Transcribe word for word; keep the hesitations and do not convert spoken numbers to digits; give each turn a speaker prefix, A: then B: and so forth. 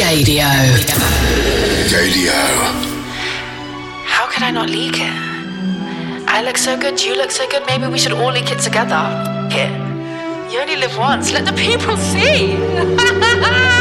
A: Gaydio.
B: Gaydio.
C: How could I not leak it? I look so good, you look so good, maybe we should all leak it together. Here. You only live once, let the people see.